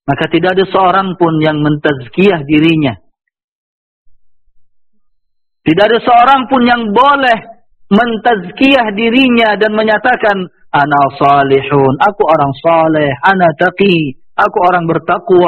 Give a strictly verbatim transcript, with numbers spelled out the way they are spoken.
Maka tidak ada seorang pun yang mentazkiyah dirinya. Tidak ada seorang pun yang boleh mentazkiyah dirinya dan menyatakan, ana salihun, aku orang saleh, ana taqi, aku orang bertakwa,